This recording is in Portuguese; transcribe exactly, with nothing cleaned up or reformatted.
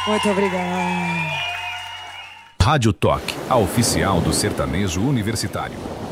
Muito obrigada. Rádio Toque, a oficial do sertanejo universitário.